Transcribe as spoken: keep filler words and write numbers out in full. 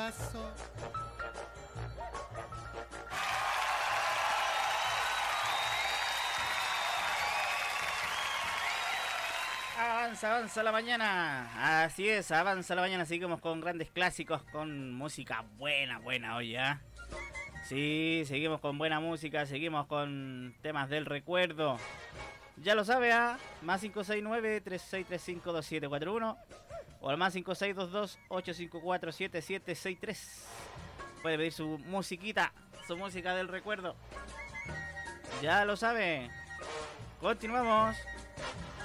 abrazo. Avanza, avanza la mañana. Así es, avanza la mañana. Seguimos con grandes clásicos, con música buena, buena hoy, ¿eh? Sí, seguimos con buena música, seguimos con temas del recuerdo. Ya lo sabe, ¿ah? ¿eh? Más cinco seis nueve, tres seis tres cinco, dos siete cuatro uno o al más cinco seis dos dos, ocho cinco cuatro, siete siete seis tres. Puede pedir su musiquita, su música del recuerdo. Ya lo sabe. Continuamos.